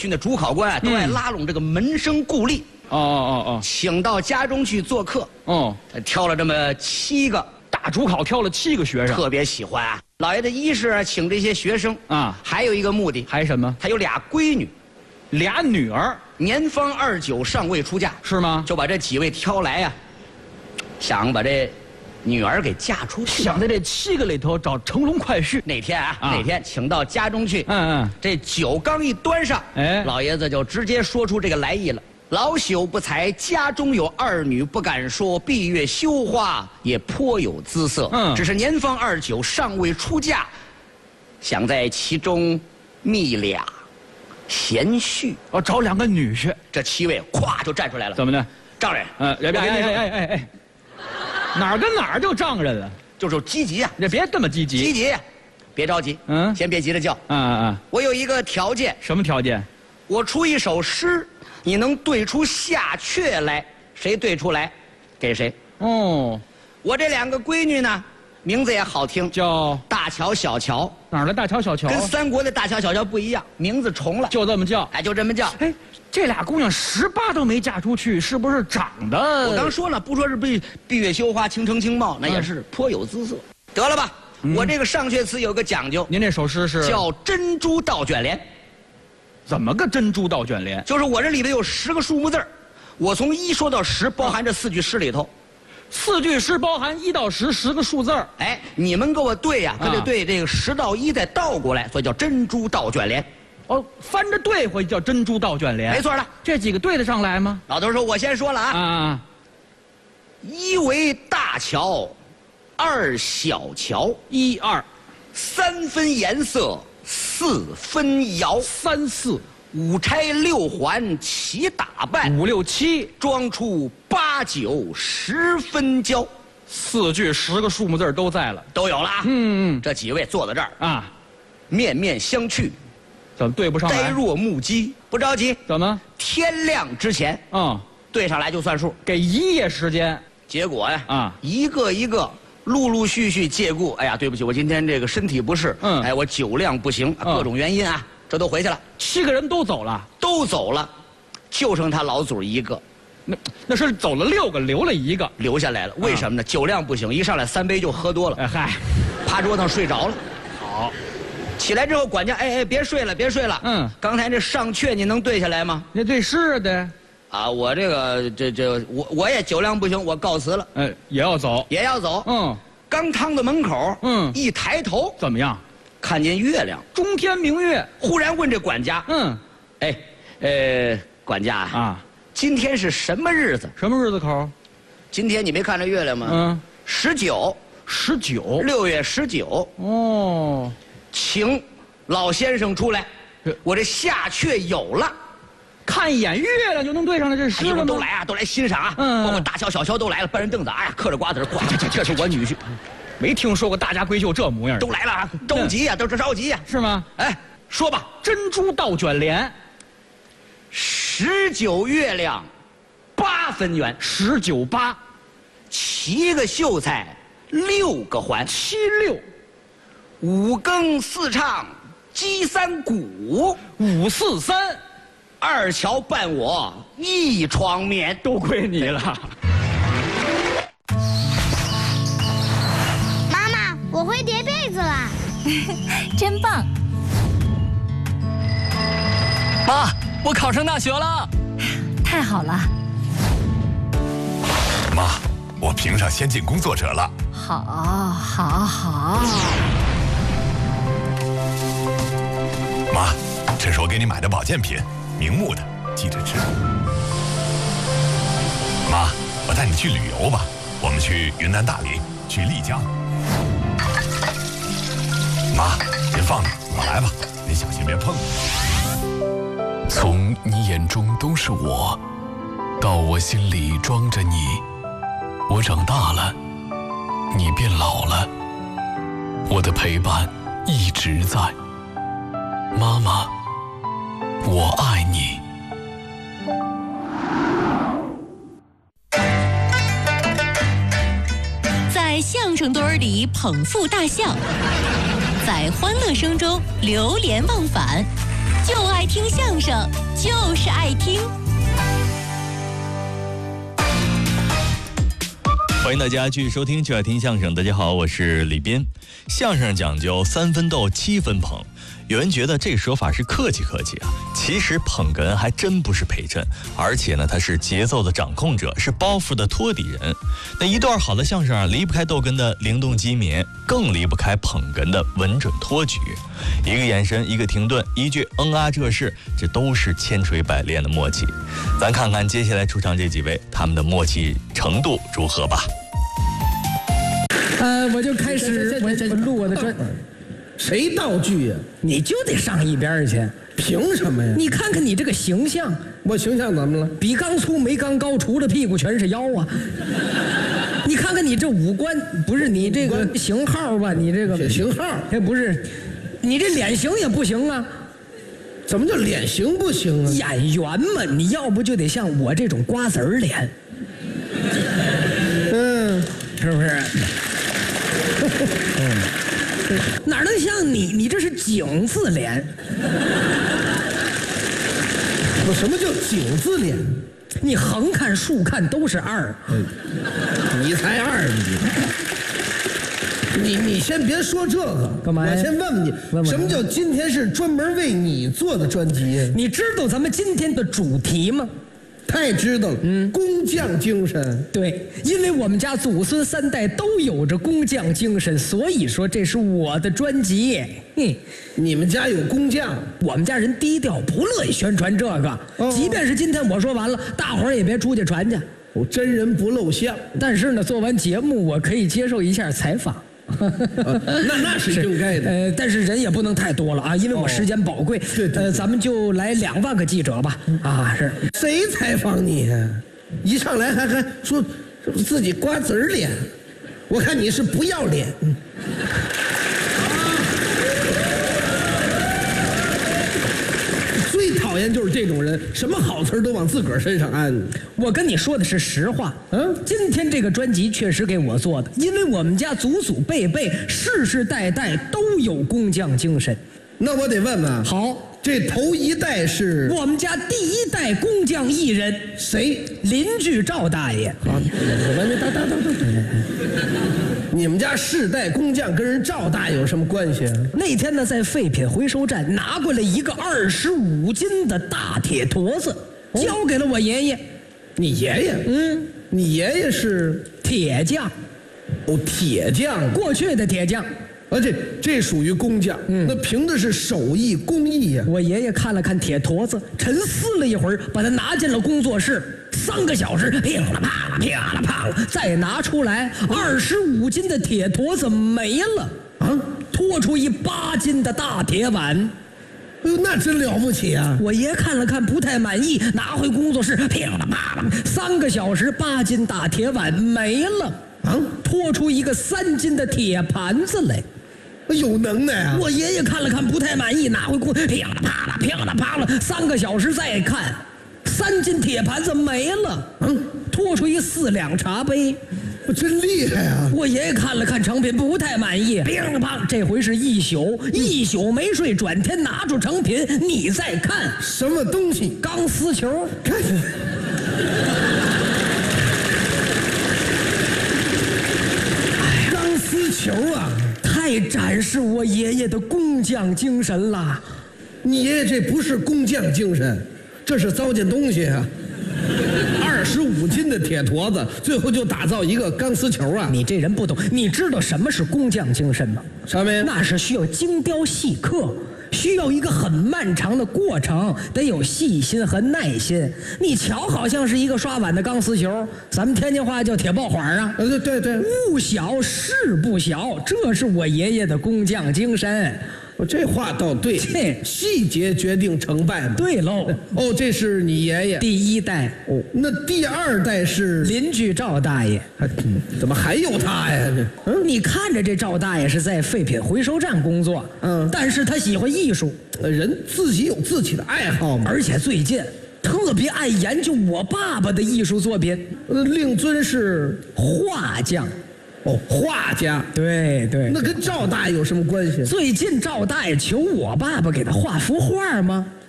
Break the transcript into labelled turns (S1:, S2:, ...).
S1: 那主考官啊，都爱拉拢这个门生故吏，请到家中去做客。挑了这么7个
S2: 大主考，挑了7个学生，
S1: 特别喜欢啊。老爷子一是请这些学生啊，还有一个目的，
S2: 还什么？
S1: 他有俩闺女
S2: ，2女儿，
S1: 年方29，尚未出嫁，
S2: 是吗？
S1: 就把这几位挑来呀，想把这女儿给嫁出去，
S2: 想在这7个里头找乘龙快婿。
S1: 哪天请到家中去，这酒刚一端上，老爷子就直接说出这个来意了。老朽不才，家中有2女，不敢说，闭月羞花也颇有姿色。只是年方29，尚未出嫁，想在其中觅俩贤婿。
S2: 找2个女婿。
S1: 这7位咵就站出来了。
S2: 怎么的？
S1: 丈人，
S2: 哪儿跟哪儿就丈人了？
S1: 就是积极啊！
S2: 你别这么积极。
S1: 积极，别着急。先别急着叫。我有一个条件。
S2: 什么条件？
S1: 我出一首诗。你能对出下阙来，谁对出来，给谁。我这2个闺女呢，名字也好听，
S2: 叫
S1: 大乔、小乔。
S2: 哪儿的大乔、小乔？
S1: 跟三国的大乔、小乔不一样，名字重了，
S2: 就这么叫。
S1: 就这么叫。
S2: 这俩姑娘18都没嫁出去，是不是长得？
S1: 我刚说了，不说是闭月羞花、倾城倾貌，那也是颇有姿色。得了吧，我这个上阙词有个讲究。
S2: 您这首诗是
S1: 叫珍珠倒卷联。
S2: 怎么个珍珠倒卷联？
S1: 就是我这里头有10个数目字，我从1说到10，包含这4句诗里头。
S2: 4句诗包含1到10，10个数字。
S1: 你们给我对呀，可得对这个10到1再倒过来，所以叫珍珠倒卷联。
S2: 翻着对回叫珍珠倒卷联。
S1: 没错了，
S2: 这几个对得上来吗？
S1: 老头说：“我先说了啊。1为大乔，2小乔
S2: ，1、2
S1: ，3分颜色，4分摇
S2: ，3、4。
S1: 5钗6环齐打扮
S2: ，5、6、7
S1: 装出8、9、10分娇。
S2: 4句10个数目字都在了，
S1: 都有了。这几位坐在这儿面面相觑，
S2: 怎么对不上来？
S1: 呆若木鸡。不着急，
S2: 怎么？
S1: 天亮之前，对上来就算数，
S2: 给1夜时间。
S1: 结果呀，一个一个陆陆续续借故，对不起，我今天这个身体不适，我酒量不行，各种原因啊。这都回去了
S2: ，7个人都走了，
S1: 就剩他老祖一个。
S2: 那是走了6个，留了1个，
S1: 留下来了。为什么呢？酒量不行，一上来3杯就喝多了，趴桌上睡着了。
S2: 好，
S1: 起来之后，管家，别睡了，别睡了。刚才这上阙你能对下来吗？
S2: 那对诗的
S1: 我这个我也酒量不行，我告辞了。
S2: 也要走，
S1: 刚趟到门口，一抬头，
S2: 怎么样？
S1: 看见月亮，
S2: 中天明月。
S1: 忽然问这管家，管家今天是什么日子？
S2: 什么日子口？
S1: 今天你没看着月亮吗？19， 6月19。请老先生出来，我这下阙有了。
S2: 看一眼月亮就能对上了这诗了吗？
S1: 都来欣赏包括大乔、小乔都来了，搬人凳子，嗑着瓜子，这是我女婿。
S2: 没听说过大家闺秀这模样。
S1: 都来了，着急呀，都是着急呀，
S2: 是吗？
S1: 说吧，
S2: 珍珠倒卷联
S1: ，19月亮8分圆
S2: ，19、8
S1: ，7个秀才6个环
S2: ，7、6
S1: ，5更4唱击3鼓
S2: ，5、4、3。
S1: 2乔伴我1床眠，
S2: 都归你了。
S3: 妈妈，我会叠被子啦，
S4: 真棒！
S5: 妈，我考上大学了，
S4: 太好了。
S6: 妈，我评上先进工作者了。
S4: 好。
S6: 妈，这是我给你买的保健品。明目的，记着吃。妈，我带你去旅游吧，我们去云南大理，去丽江。妈，您放着，我来吧，您小心别碰。
S7: 从你眼中都是我，到我心里装着你，我长大了，你变老了，我的陪伴一直在。妈妈，我爱你。
S4: 在相声堆里捧腹大笑，在欢乐声中流连忘返， 就爱听相声，就是爱听。
S8: 欢迎大家继续收听就爱听相声。大家好，我是李斌。相声讲究3分逗7分捧，有人觉得这说法是客气客气啊，其实捧哏还真不是陪衬，而且呢，他是节奏的掌控者，是包袱的托底人。那一段好的相声啊，离不开逗哏的灵动机敏，更离不开捧哏的稳准托举。一个眼神，一个停顿，一句这事，这都是千锤百炼的默契。咱看看接下来出场这几位，他们的默契程度如何吧。
S2: 我就开始我录我的专。
S9: 谁道具呀？
S2: 你就得上一边去。
S9: 凭什么呀？
S2: 你看看你这个形象，
S9: 我形象怎么了？
S2: 比刚粗没刚高，除了屁股全是腰啊！你看看你这五官，不是你这个型号吧？你这个
S9: 型号，
S2: 不是，你这脸型也不行啊！
S9: 怎么叫脸型不行啊？
S2: 演员嘛，你要不就得像我这种瓜子儿脸，是不是？哪能像你？你这是井字脸。
S9: 我什么叫井字脸？
S2: 你横看竖看都是2。
S9: 你才2你先别说这个，
S2: 干嘛呀？
S9: 我先问问你，什么叫今天是专门为你做的专辑？
S2: 你知道咱们今天的主题吗？
S9: 太知道了，工匠精神。
S2: 对，因为我们家祖孙3代都有着工匠精神，所以说这是我的专辑。
S9: 你们家有工匠？
S2: 我们家人低调，不乐意宣传这个。即便是今天我说完了，大伙儿也别出去传去。
S9: 真人不露相。
S2: 但是呢，做完节目我可以接受一下采访。
S9: 那是应该的。
S2: 但是人也不能太多了啊，因为我时间宝贵。
S9: 对。
S2: 咱们就来2万个记者吧。是。
S9: 谁采访你呀？一上来还说自己瓜子儿脸，我看你是不要脸。最讨厌就是这种人，什么好词都往自个儿身上安。
S2: 我跟你说的是实话。今天这个专辑确实给我做的，因为我们家祖祖辈辈、世世代代都有工匠精神。
S9: 那我得问问，
S2: 好，
S9: 这头一代是
S2: 我们家第1代工匠艺人，
S9: 谁？
S2: 邻居赵大爷。
S9: 你们家世代工匠跟人赵大爷有什么关系啊？
S2: 那天呢，在废品回收站拿过来一个25斤的大铁坨子，交给了我爷爷。
S9: 你爷爷？你爷爷是
S2: 铁匠。
S9: 铁匠，
S2: 过去的铁匠。
S9: 这属于工匠。那凭的是手艺工艺呀。
S2: 我爷爷看了看铁坨子，沉思了一会儿，把它拿进了工作室。3个小时，噼啦啪啦，噼啦啪啦，再拿出来25斤的铁坨子没了拖出一8斤的大铁碗。
S9: 那真了不起啊！
S2: 我爷看了看不太满意，拿回工作室，噼啦啪啦，3个小时8斤大铁碗没了拖出一个3斤的铁盘子来。
S9: 有能耐啊！
S2: 我爷爷看了看不太满意，拿回工，噼啦啪啦，噼啦啪啦，3个小时再看，3斤铁盘子没了拖出一4两茶杯。
S9: 真厉害啊！
S2: 我爷爷看了看成品不太满意，乒了乓，这回是一宿没睡，转天拿出成品，你再看
S9: 什么东西？
S2: 钢丝球。
S9: 看钢丝球啊！
S2: 太展示我爷爷的工匠精神了。
S9: 你爷爷这不是工匠精神，这是糟践东西啊！25斤的铁坨子，最后就打造一个钢丝球啊！
S2: 你这人不懂，你知道什么是工匠精神吗？
S9: 什么呀？
S2: 那是需要精雕细刻，需要一个很漫长的过程，得有细心和耐心。你瞧，好像是一个刷碗的钢丝球，咱们天津话叫铁爆环啊。
S9: 对，
S2: 物小事不小，这是我爷爷的工匠精神。
S9: 这话倒对，细节决定成败嘛。
S2: 对喽。
S9: 这是你爷爷
S2: 第1代。
S9: 那第2代是
S2: 邻居赵大爷。
S9: 怎么还有他呀？
S2: 你看着这赵大爷是在废品回收站工作，但是他喜欢艺术，
S9: 人自己有自己的爱好嘛。
S2: 而且最近特别爱研究我爸爸的艺术作品。
S9: 令尊是
S2: 画匠。
S9: 画家。
S2: 对。
S9: 那跟赵大爷有什么关系？
S2: 最近赵大爷求我爸爸给他画幅画吗？